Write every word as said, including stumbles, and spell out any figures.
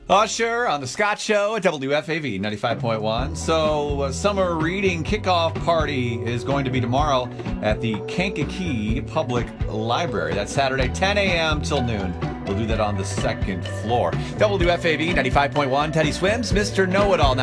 Usher on the Scott Show at W F A V ninety-five point one. So, uh, summer reading kickoff party is going to be tomorrow at the Kankakee Public Library. That's Saturday, ten a.m. till noon. We'll do that on the second floor. W F A V ninety-five point one. Teddy Swims, Mister Know-It-All now.